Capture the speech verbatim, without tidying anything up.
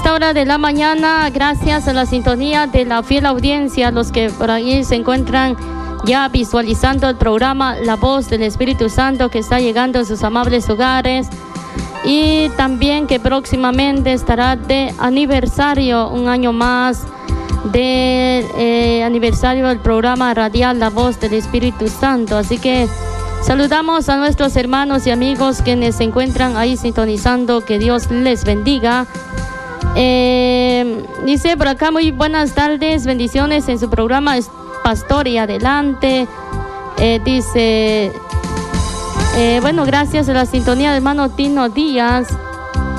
esta hora de la mañana, gracias a la sintonía de la fiel audiencia, los que por ahí se encuentran ya visualizando el programa La Voz del Espíritu Santo que está llegando a sus amables hogares, y también que próximamente estará de aniversario, un año más de eh, aniversario del programa radial La Voz del Espíritu Santo. Así que saludamos a nuestros hermanos y amigos quienes se encuentran ahí sintonizando, que Dios les bendiga. Eh, dice por acá, muy buenas tardes, bendiciones en su programa Pastor y Adelante. Eh, dice, eh, bueno, gracias a la sintonía del hermano Tino Díaz.